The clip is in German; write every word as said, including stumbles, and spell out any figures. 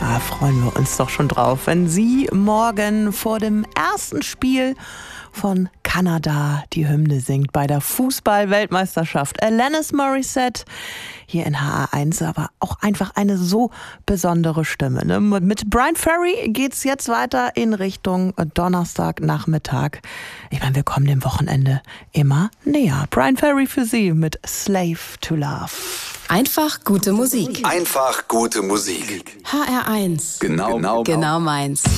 Da freuen wir uns doch schon drauf, wenn sie morgen vor dem ersten Spiel von Kanada die Hymne singt bei der Fußball-Weltmeisterschaft. Alanis Morissette hier in H R eins, aber auch einfach eine so besondere Stimme. Ne? Mit Bryan Ferry geht's jetzt weiter in Richtung Donnerstagnachmittag. Ich meine, wir kommen dem Wochenende immer näher. Bryan Ferry für Sie mit Slave to Love. Einfach gute Musik. Einfach gute Musik. H R eins. Genau, genau, genau meins.